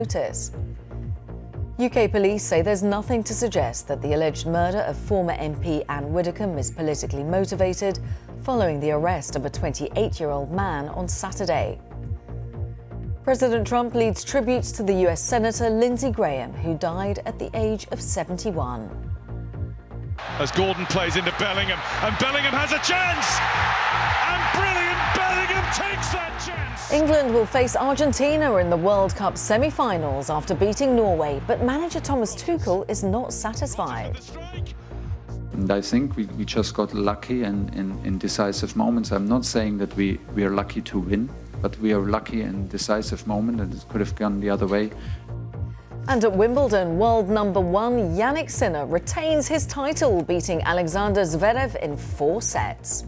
notice. UK police say there's nothing to suggest that the alleged murder of former MP Anne Widdecombe is politically motivated following the arrest of a 28-year-old man on Saturday. President Trump leads tributes to the US Senator Lindsey Graham, who died at the age of 71. As Gordon plays into Bellingham, and Bellingham has a chance! And brilliant Bellingham takes that chance! England will face Argentina in the World Cup semi-finals after beating Norway, but manager Thomas Tuchel is not satisfied. And I think we just got lucky in decisive moments. I'm not saying that we are lucky to win, but we are lucky in decisive moment, and it could have gone the other way. And at Wimbledon, world number one Jannik Sinner retains his title, beating Alexander Zverev in 4 sets.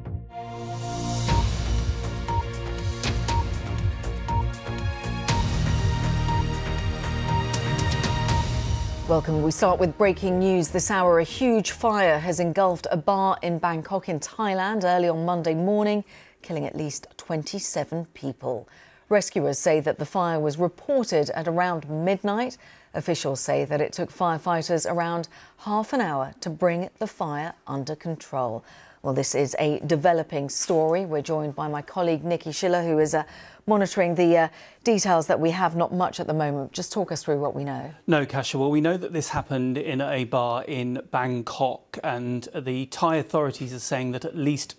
Welcome. We start with breaking news this hour. A huge fire has engulfed a bar in Bangkok in Thailand early on Monday morning, killing at least 27 people. Rescuers say that the fire was reported at around midnight. Officials say that it took firefighters around half an hour to bring the fire under control. Well, this is a developing story. We're joined by my colleague Nikki Schiller, who is monitoring the details that we have. Not much at the moment. Just talk us through what we know. No, Kasia. Well, we know that this happened in a bar in Bangkok, and the Thai authorities are saying that at least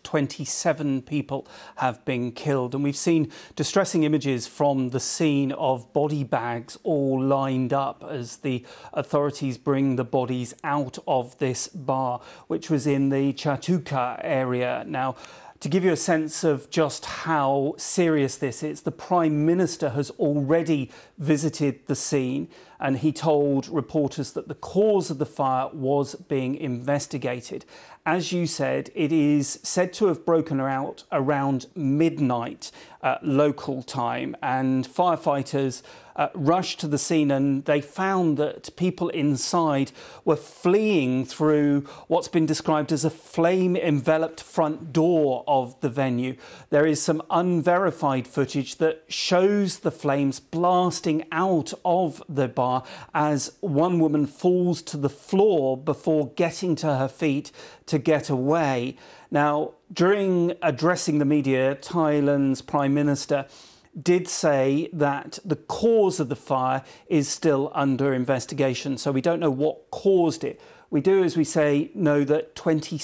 27 people have been killed. And we've seen distressing images from the scene of body bags all lined up as the authorities bring the bodies out of this bar, which was in the Chatuka area. Now, to give you a sense of just how serious this is, the Prime Minister has already visited the scene, and he told reporters that the cause of the fire was being investigated. As you said, it is said to have broken out around midnight local time, and firefighters rushed to the scene, and they found that people inside were fleeing through what's been described as a flame-enveloped front door of the venue. There is some unverified footage that shows the flames blasting out of the bar as one woman falls to the floor before getting to her feet to get away. Now, during addressing the media, Thailand's Prime Minister did say that the cause of the fire is still under investigation, so we don't know what caused it. We do, as we say, know that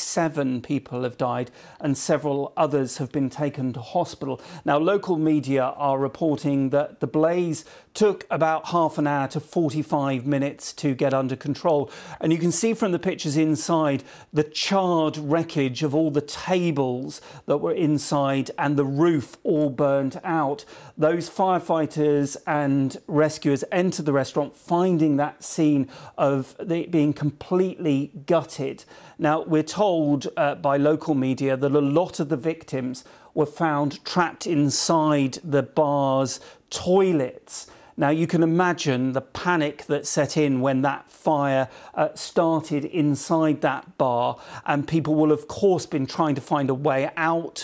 27 people have died and several others have been taken to hospital. Now, local media are reporting that the blaze took about half an hour to 45 minutes to get under control. And you can see from the pictures inside the charred wreckage of all the tables that were inside and the roof all burnt out. Those firefighters and rescuers entered the restaurant, finding that scene of it being completely gutted. Now, we're told by local media that a lot of the victims were found trapped inside the bar's toilets. Now, you can imagine the panic that set in when that fire started inside that bar, and people will, of course, been trying to find a way out.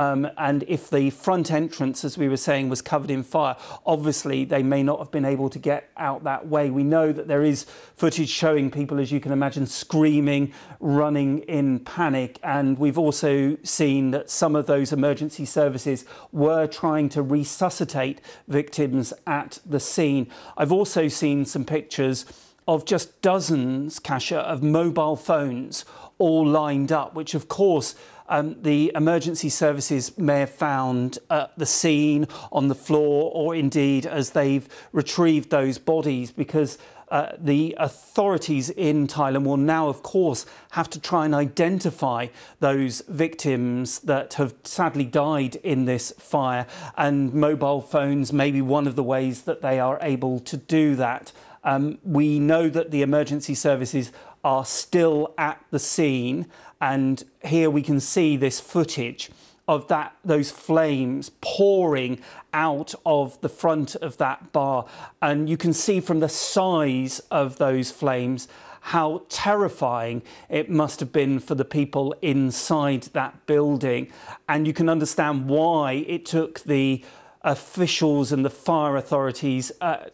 And if the front entrance, as we were saying, was covered in fire, obviously they may not have been able to get out that way. We know that there is footage showing people, as you can imagine, screaming, running in panic. And we've also seen that some of those emergency services were trying to resuscitate victims at the scene. I've also seen some pictures of just dozens, Kasia, of mobile phones all lined up, which of course the emergency services may have found at the scene, on the floor, or indeed as they've retrieved those bodies, because the authorities in Thailand will now, of course, have to try and identify those victims that have sadly died in this fire, and mobile phones may be one of the ways that they are able to do that. We know that the emergency services are still at the scene, and here we can see this footage of those flames pouring out of the front of that bar, and you can see from the size of those flames how terrifying it must have been for the people inside that building, and you can understand why it took the officials and the fire authorities